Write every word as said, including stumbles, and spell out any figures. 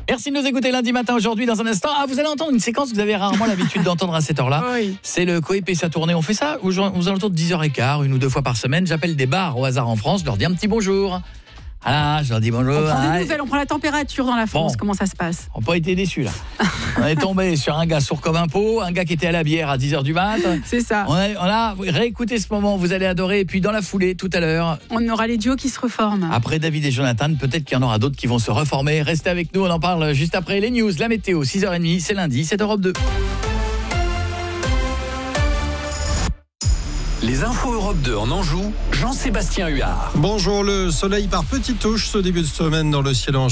Merci de nous écouter lundi matin aujourd'hui dans un instant. Ah, vous allez entendre une séquence que vous avez rarement l'habitude d'entendre à cette heure-là. Oui. C'est le Coép et sa tournée. On fait ça aux, aux alentours de dix heures quinze, une ou deux fois par semaine. J'appelle des bars au hasard en France, je leur dis un petit bonjour. Ah, je leur dis bonjour. On prend ah, des nouvelles, on prend la température dans la France, bon. Comment ça se passe? On n'a pas été déçus là. On est tombé sur un gars sourd comme un pot, un gars qui était à la bière à dix heures du mat. C'est ça. On a, on a réécouté ce moment, vous allez adorer. Et puis dans la foulée, tout à l'heure, On aura les duos qui se reforment. après David et Jonathan, peut-être qu'il y en aura d'autres qui vont se reformer. Restez avec nous, on en parle juste après les news, la météo, six heures trente, c'est lundi, c'est Europe deux. Les infos Europe deux en Anjou, Jean-Sébastien Huard. Bonjour, le soleil par petites touches ce début de semaine dans le ciel en